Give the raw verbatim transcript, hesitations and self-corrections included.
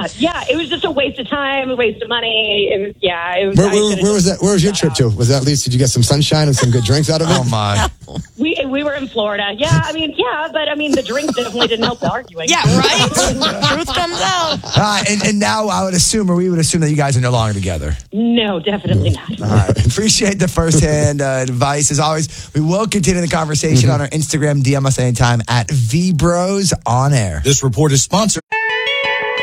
Yeah, yeah. It was just a waste of time, a waste of money. It was, yeah. It was, where, where, where was that? Where was your trip to? Was that at least? Did you get some sunshine and some good drinks out of it? Oh my! We we were in Florida. Yeah, I mean, yeah, but I mean, the drinks definitely didn't help the arguing. Yeah, right. Truth comes out. Uh, and, and now I would assume, or we would assume, that you guys are no longer together. No, definitely not. All right. Appreciate the firsthand uh, advice. As always, we will continue the conversation mm-hmm. on our Instagram. D M us anytime at V Bros On Air. This report is sponsored.